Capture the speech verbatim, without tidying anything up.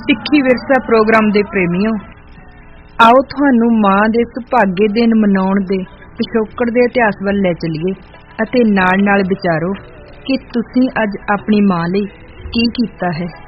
ਸਿੱਖੀ ਵਿਰਸਾ ਪ੍ਰੋਗਰਾਮ ਦੇ ਪ੍ਰੇਮੀਓ, ਆਓ ਤੁਹਾਨੂੰ ਮਾਂ ਦੇ ਸੁਭਾਗੇ ਦਿਨ ਮਨਾਉਣ ਦੇ ਪਿਛੋਕੜ ਦੇ ਇਤਿਹਾਸ ਵੱਲ ਲੈ ਚੱਲੀਏ ਅਤੇ ਨਾਲ ਨਾਲ ਵਿਚਾਰੋ ਕਿ ਤੁਸੀਂ ਅੱਜ ਆਪਣੀ ਮਾਂ ਲਈ ਕੀ ਕੀਤਾ ਹੈ।